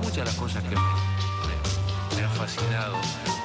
muchas de las cosas que me han fascinado